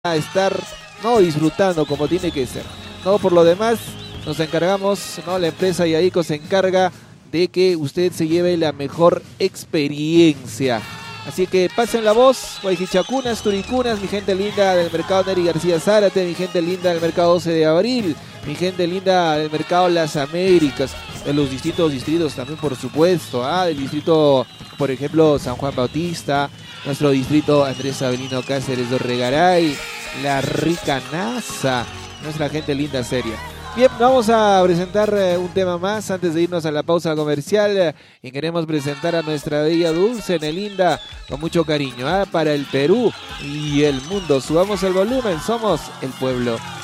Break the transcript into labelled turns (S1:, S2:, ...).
S1: a estar disfrutando como tiene que ser. Por lo demás, nos encargamos, la empresa Yaico se encarga de que usted se lleve la mejor experiencia. Así que pasen la voz, Guayquichacunas, Turicunas, mi gente linda del mercado Neri García Zárate, mi gente linda del mercado 12 de abril, mi gente linda del mercado Las Américas, de los distritos también, por supuesto, del distrito, por ejemplo, San Juan Bautista, nuestro distrito Andrés Avelino Cáceres de Regaray, La Rica Nasa, nuestra gente linda seria. Bien, vamos a presentar un tema más antes de irnos a la pausa comercial y queremos presentar a nuestra bella Dulce Nelinda con mucho cariño para el Perú y el mundo. Subamos el volumen, somos el pueblo.